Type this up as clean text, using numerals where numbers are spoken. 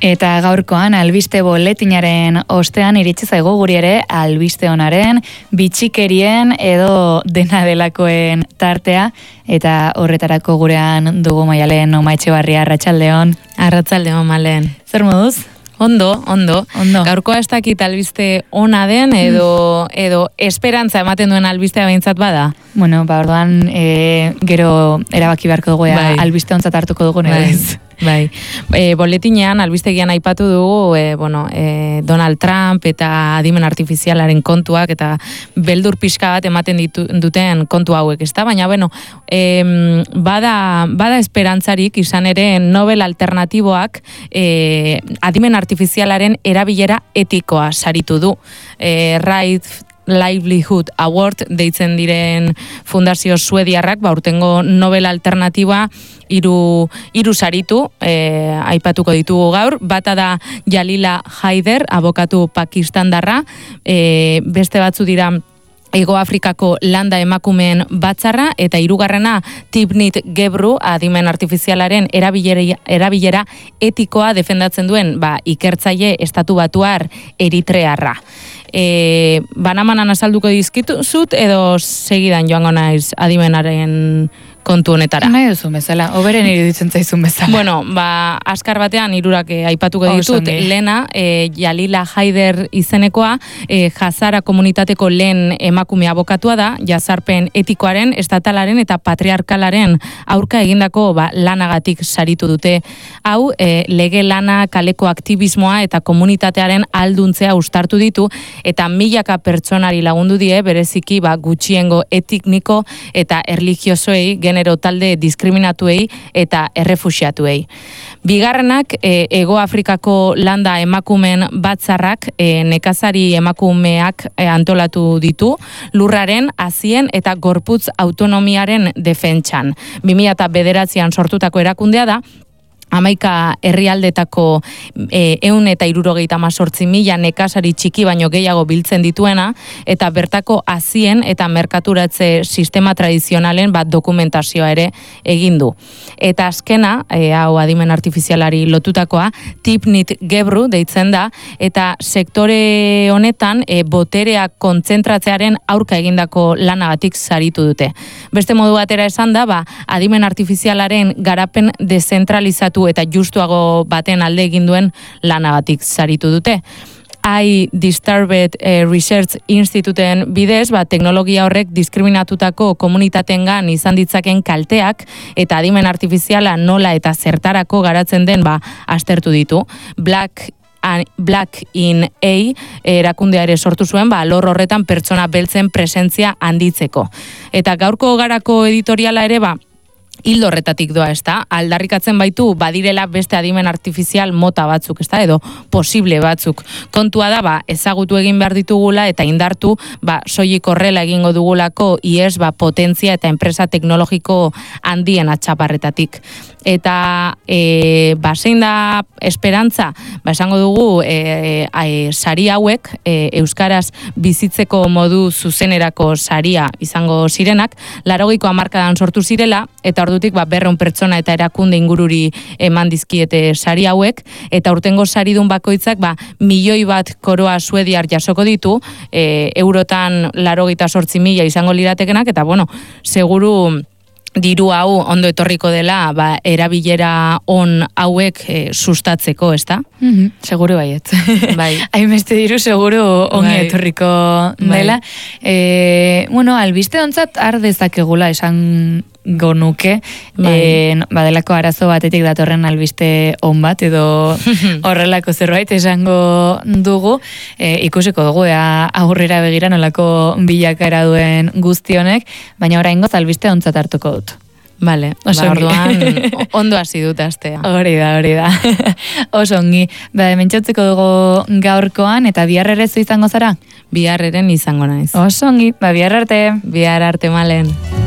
Eta gaurkoan albiste boletinaren ostean iritsi zaigu guri ere albiste onaren, bitxikerien edo dena delakoen tartea, eta horretarako gurean dugu Maialen Omaetxebarria. Arratsaldeon. Arratsaldeon, Malen. Zer moduz? Ondo. Gaurkoa ez dakit albiste ona den edo esperantza ematen duen albistea behintzat bada. Bueno, orduan gero erabaki beharko dugu albiste ontzat hartuko dugu ez. Bai. Boletinean albistegian aipatu dugu Donald Trump eta adimen artifizialaren kontuak eta beldur pixka bat ematen duten kontu hauek, ezta? Baina bada esperantzarik izan ere Nobel alternatiboak adimen artifizialaren erabilera etikoa saritu du. Right Livelihood Award deitzen diren fundazio suediarrak, urtengo Nobel alternatiba hiru saritu aipatuko ditugu gaur. Bata da Jalila Haider, abokatu pakistandarra, beste batzu dira Ego Afrikako landa emakumeen batzarra, eta hirugarrena Tipnit Gebru, adimen artifizialaren erabilera etikoa defendatzen duen ikertzaile estatu batuar eritrearra. Banamanan azalduko dizkizut edo segidan joango naiz adimenaren kontu honetara. Nahi duzun bezala, oberen iruditzen zaizun bezala. Bueno, askar batean hirurak aipatuko ditut. Lena, Jalila Haider izenekoa, Hazara komunitateko lehen emakume abokatua da, jazarpen etikoaren, estatalaren eta patriarkalaren aurka egindako lanagatik saritu dute. Hau, lege lana, kaleko aktivismoa eta komunitatearen alduntzea ustartu ditu, eta milaka pertsonari lagundu die, bereziki gutxiengo etniko eta erlijiosoei, genero talde diskriminatuei eta errefuxiatuei. Bigarrenak, Ego Afrikako landa emakumeen batzarrak nekazari emakumeak antolatu ditu, lurraren, hazien eta gorputz autonomiaren defentsan. 2009an sortutako erakundea da, 11 herrialdetako 168.000 nekazari txiki baino gehiago biltzen dituena, eta bertako hazien eta merkaturatze sistema tradizionalen dokumentazioa ere egin du. Eta azkena, hau adimen artifizialari lotutakoa, Tipnit Gebru deitzen da, eta sektore honetan botereak kontzentratzearen aurka egindako lanagatik saritu dute. Beste modu batera esan da, adimen artifizialaren garapen dezentralizatu eta justuago baten alde egin duen lanagatik saritu dute. Disturbed Research Instituteen bidez, teknologia horrek diskriminatutako komunitatengan izan ditzaken kalteak eta adimen artifiziala nola eta zertarako garatzen den aztertu ditu. Black in A erakundea ere sortu zuen, alor horretan pertsona beltzen presentzia handitzeko. Eta gaurko garako editoriala ere hildo horretatik doa, ezta? Aldarrikatzen baitu badirela beste adimen artifizial mota batzuk, ezta? Edo posible batzuk. Kontua da, ezagutu egin behar ditugula eta indartu, soilik horrela egingo dugulako ies potentzia eta enpresa teknologiko handien atxaparretatik. Eta zein da esperantza, esango dugu sari hauek, euskaraz bizitzeko modu zuzenerako saria izango zirenak, 80ko hamarkadan sortu zirela, eta ordutik 200 pertsona eta erakunde ingururi eman dizkiete sari hauek, eta urtengo saridun bakoitzak 1 milioi bat koroa suediar jasoko ditu, eurotan 88.000 izango liratekenak, eta seguru diru hau ondo etorriko dela erabilera on hauek sustatzeko, ezta? Seguru baiet. Bai. Hainbeste diru seguru ongi etorriko dela. Albiste ontzat har dezakegula esan gonuke, badelako arazo batetik datorren albiste on bat, edo horrelako zerbait esango dugu, ikusiko dugu, aurrera begira nolako bilakaera duen guztionek, baina oraingoz albiste ontzat hartuko dut. Vale, orduan ondo hasi dut astea. Hori da. Oso ongi. Mentxotzeko dugu gaurkoan, eta bihar ere zu izango zara? Bihar eren izango naiz. Oso ongi, bihar arte. Bihar arte, Malen.